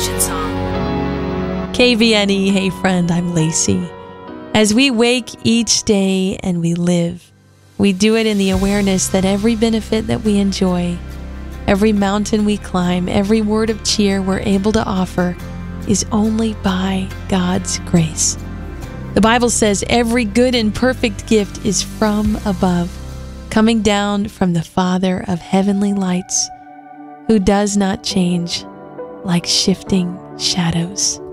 Motivation Song. KVNE, hey friend, I'm Lacey. As we wake each day and we live, we do it in the awareness that every benefit that we enjoy, every mountain we climb, every word of cheer we're able to offer is only by God's grace. The Bible says every good and perfect gift is from above, coming down from the Father of heavenly lights, who does not change like shifting shadows.